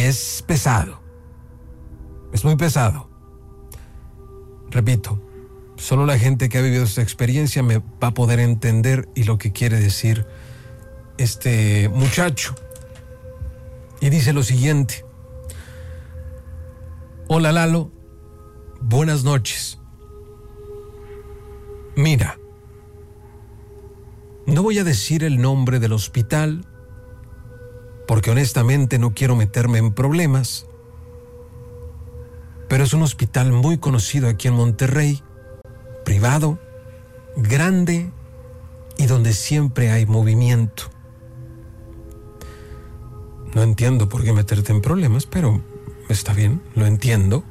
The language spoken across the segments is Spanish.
es pesado. Es muy pesado. Repito, solo la gente que ha vivido esta experiencia me va a poder entender y lo que quiere decir este muchacho. Y dice lo siguiente: hola Lalo, buenas noches. Mira, no voy a decir el nombre del hospital porque honestamente no quiero meterme en problemas, pero es un hospital muy conocido aquí en Monterrey, privado, grande y donde siempre hay movimiento. No entiendo por qué meterte en problemas, pero está bien, lo entiendo.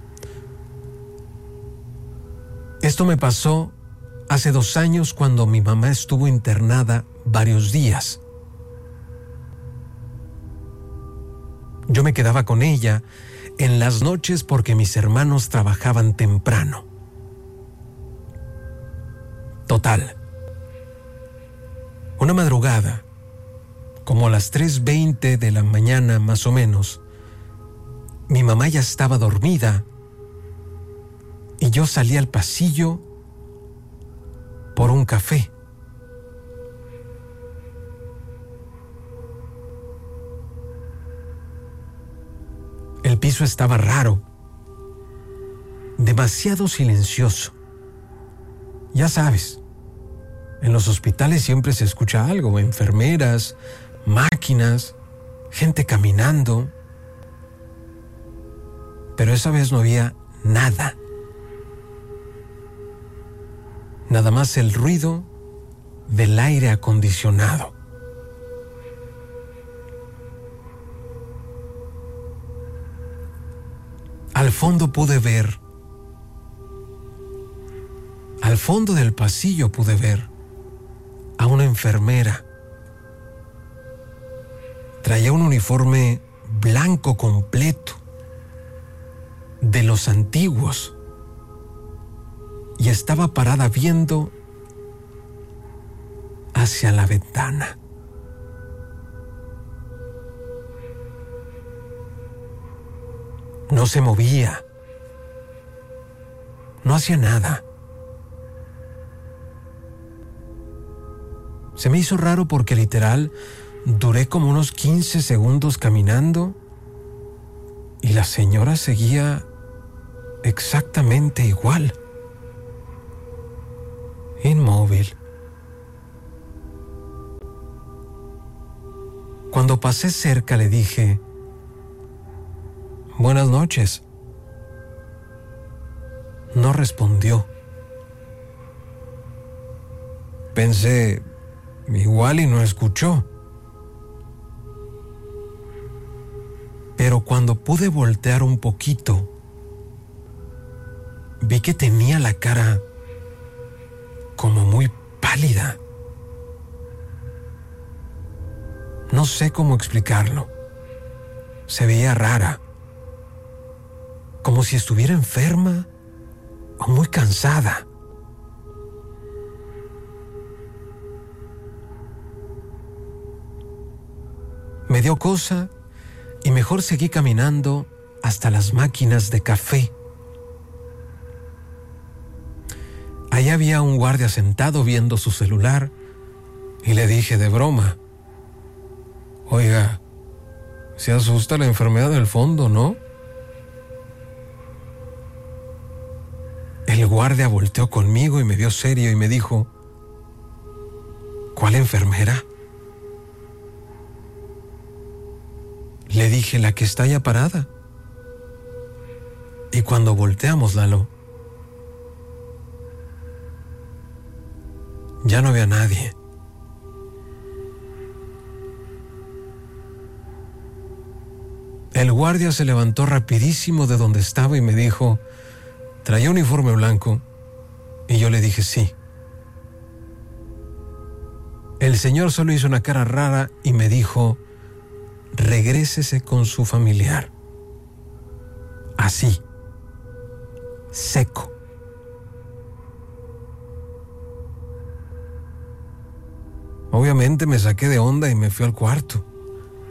Esto me pasó hace 2 años cuando mi mamá estuvo internada varios días. Yo me quedaba con ella en las noches porque mis hermanos trabajaban temprano. Total. Una madrugada, como a las 3:20 de la mañana más o menos, mi mamá ya estaba dormida y yo salí al pasillo por un café. El piso estaba raro, demasiado silencioso. Ya sabes, en los hospitales siempre se escucha algo, enfermeras, máquinas, gente caminando. Pero esa vez no había nada. Nada más el ruido del aire acondicionado. Al fondo pude ver, al fondo del pasillo pude ver a una enfermera. Traía un uniforme blanco completo, de los antiguos, y estaba parada viendo hacia la ventana. No se movía, no hacía nada. Se me hizo raro porque literal duré como unos 15 segundos caminando y la señora seguía exactamente igual, inmóvil. Cuando pasé cerca le dije: buenas noches. No respondió. Pensé, igual y no escuchó. Pero cuando pude voltear un poquito, vi que tenía la cara como muy pálida. No sé cómo explicarlo. Se veía rara, como si estuviera enferma o muy cansada. Me dio cosa y mejor seguí caminando hasta las máquinas de café. Ahí había un guardia sentado viendo su celular y le dije de broma: oiga, se asusta la enfermera del fondo, ¿no? El guardia volteó conmigo y me vio serio y me dijo: ¿cuál enfermera? Le dije: la que está allá parada. Y cuando volteamos, Lalo, ya no había nadie. El guardia se levantó rapidísimo de donde estaba y me dijo: ¿traía uniforme blanco? Y yo le dije sí. El señor solo hizo una cara rara y me dijo: regrésese con su familiar. Así, seco. Obviamente me saqué de onda y me fui al cuarto.